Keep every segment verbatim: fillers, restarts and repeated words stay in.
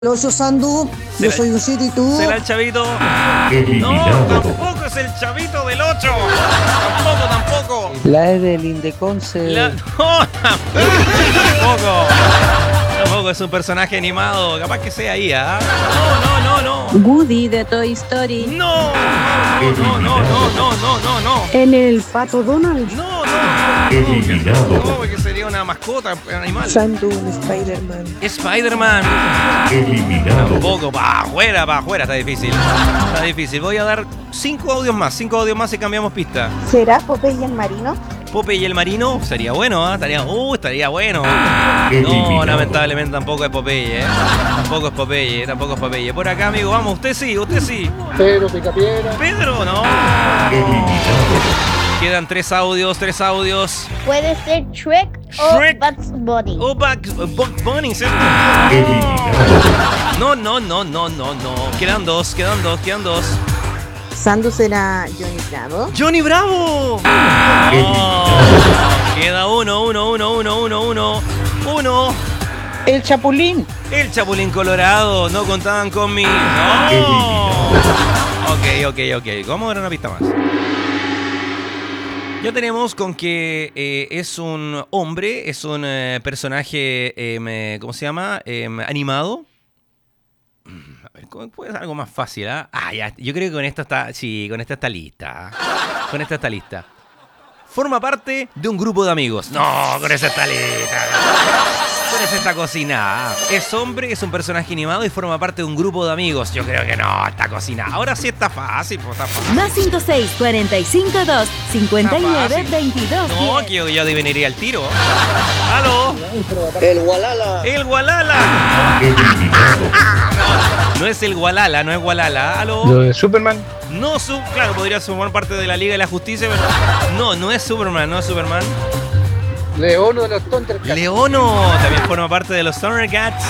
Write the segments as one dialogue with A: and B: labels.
A: Ocho Sandu, yo
B: ¿Será-
A: soy un sitio y tú.
B: ¿Será el chavito? No,
C: Eliminado.
B: tampoco es el chavito del ocho. Tampoco, tampoco.
D: La Evelyn de Conce.
B: La... No, tampoco. Tampoco es un personaje animado. Capaz que sea I A. No, no, no, no.
E: Woody de Toy Story.
B: No, no, no, no, no, no, no, no.
E: En el Pato Donald.
B: No, no, no.
C: Eliminado.
B: No, porque sería una mascota animal.
A: Sandu, Spider-Man.
B: Spider-Man.
C: Eliminado.
B: Tampoco, para afuera, para afuera, está difícil. Está difícil. Voy a dar cinco audios más, cinco audios más y cambiamos pista.
F: ¿Será Popeye el Marino?
B: Pope y el Marino, sería bueno, ¿ah? Estaría, uh, estaría bueno. No,
C: Eliminado.
B: lamentablemente tampoco es Popeye, ¿eh? Tampoco es Popeye, tampoco es Popeye. Por acá, amigo, vamos, usted sí, usted sí.
G: Pedro Picapiedra.
B: Pedro, no.
C: Eliminado.
B: Quedan tres audios, tres audios.
F: Puede ser Shrek o
B: Shrek.
F: Bugs Bunny.
B: Oh, Bugs, Bugs Bunny, ¿cierto?
C: Eliminado.
B: No, no, no, no, no, no. Quedan dos, quedan dos, quedan dos.
A: Sandu será Johnny Bravo.
B: ¡Johnny Bravo! No. Queda uno, uno, uno, uno, uno, uno. Uno.
G: El Chapulín.
B: El Chapulín Colorado. No contaban con mí. No. Ok, ok, ok. Vamos a dar una pista más. Ya tenemos con que eh, es un hombre, es un eh, personaje, eh, me- ¿cómo se llama? Eh, animado. A ver, ¿cómo puede ser algo más fácil? ¿Ah? Ah, ya, yo creo que con esto está, sí, con esta está lista. Con esta está lista. Forma parte de un grupo de amigos. No, con esa está lista. Con esa está cocinada. Es hombre, es un personaje animado y forma parte de un grupo de amigos. Yo creo que no, está cocinada. Ahora sí está fácil, pues está fácil.
E: Más cinco seis, cuarenta y cinco dos, cincuenta y nueve, veintidós.
B: No, que yo, yo adivinaría el tiro. ¡Aló!
G: El Walala.
B: ¡El Gualala!
C: Eliminado.
B: No es el Gualala, no es Gualala. ¿Aló?
G: Lo de Superman.
B: No, su, claro, podría formar parte de la Liga de la Justicia, pero no, no es Superman, no es Superman.
G: Leono de los Thundercats.
B: Leono también forma parte de los Thundercats.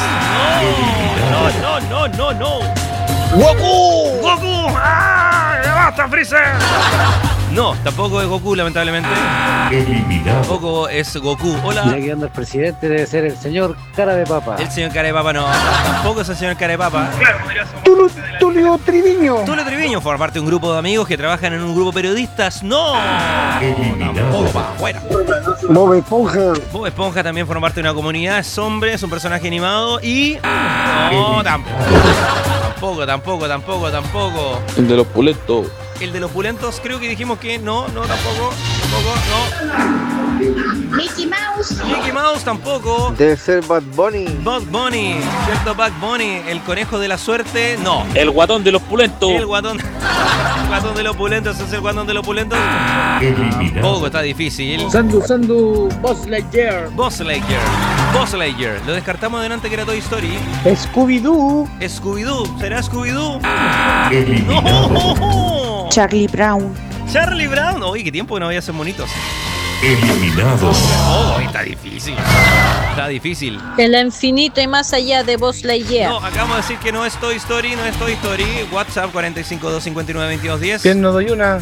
B: No, no, no, no, no.
G: ¡Goku!
B: ¡Goku! ¡Ah! ¡Basta, Freezer! No, tampoco es Goku, lamentablemente.
C: Eliminado.
B: Tampoco es Goku.
D: Ya
B: Hola.
D: que anda el presidente debe ser el señor Cara de Papa.
B: El señor Carepapa no. Tampoco es el señor Carepapa.
G: Tulio, Tulio Triviño.
B: Tulio Triviño forma parte de un grupo de amigos que trabajan en un grupo de periodistas. ¡No!
C: Eliminado.
B: Tampoco, para afuera.
G: Bob Esponja.
B: Bob Esponja también forma parte de una comunidad, es hombre, es un personaje animado y... No, tampoco. Tampoco, tampoco, tampoco, tampoco.
H: El de los pulentos.
B: El de los pulentos creo que dijimos que no, no, tampoco, tampoco,
F: Mickey Mouse.
B: no. Mickey Mouse tampoco.
G: Debe ser Bad Bunny.
B: Bug Bunny, ¿cierto? Bug Bunny, el conejo de la suerte, no.
H: El guatón de los pulentos.
B: El guatón, el guatón de los pulentos es el guatón de los pulentos.
C: Eliminado.
B: Tampoco, está difícil.
G: Sandu, Sandu, Buzz Lightyear.
B: Buzz Lightyear, Buzz Lightyear. Lo descartamos delante que era Toy Story.
G: Scooby-Doo.
B: Scooby-Doo, ¿será Scooby-Doo?
C: Eliminado.
B: ¡No!
A: Charlie Brown.
B: Charlie Brown. Oye, qué tiempo que no voy a hacer monitos.
C: Eliminado.
B: Oh, está difícil. Está difícil.
E: En la infinito y más allá de Buzz Lightyear.
B: No, acabamos de decir que no es Toy Story, no es Toy Story. WhatsApp cuatro cinco dos, cinco nueve, veintidós diez.
G: ¿Quién no doy una?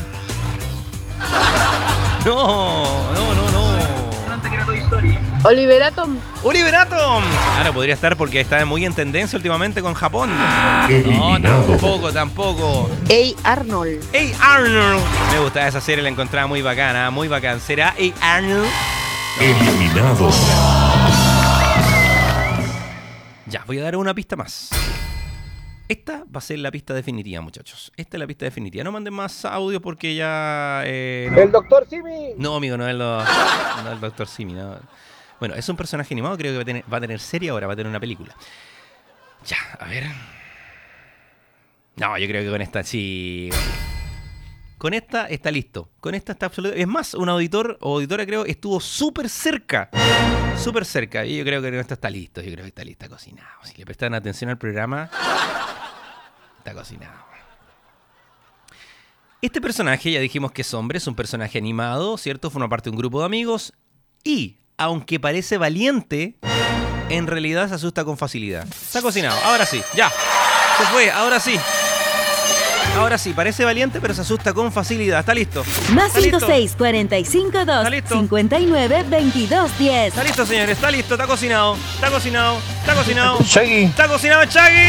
B: No, no, no, no.
F: Oliver Atom.
B: Oliver Atom. Ahora podría estar porque está muy en tendencia últimamente con Japón. No,
C: Eliminado.
B: tampoco, tampoco.
A: Hey Arnold.
B: Hey Arnold. Me gustaba esa serie, la encontraba muy bacana, muy bacán. ¿Será Hey Arnold?
C: Eliminado.
B: Ya, voy a dar una pista más. Esta va a ser la pista definitiva, muchachos. Esta es la pista definitiva. No manden más audio porque ya... eh, no.
G: El Doctor Simi.
B: No, amigo, no es el, no es el doctor Simi. No. Bueno, es un personaje animado, creo que va a, tener, va a tener serie ahora, va a tener una película. Ya, a ver. No, yo creo que con esta sí... Con esta está listo. Con esta está absolutamente... Es más, un auditor o auditora creo estuvo súper cerca. Súper cerca. Y yo creo que con esta está listo. Yo creo que está lista cocinado. Si le prestan atención al programa, está cocinado. Este personaje, ya dijimos que es hombre, es un personaje animado, ¿cierto? Forma parte de un grupo de amigos. Y, aunque parece valiente, en realidad se asusta con facilidad. Está cocinado. Ahora sí. Ya. Se fue. Ahora sí. Ahora sí, parece valiente, pero se asusta con facilidad. ¿Está listo?
E: Más
B: ¿Está listo?
E: cinco seis, cuarenta y cinco dos,
B: ¿Está listo?
E: cincuenta y nueve, veintidós, diez.
B: Está listo, señores. Está listo. Está cocinado. Está cocinado. Está cocinado.
H: Shaggy.
B: Está cocinado el Chagui.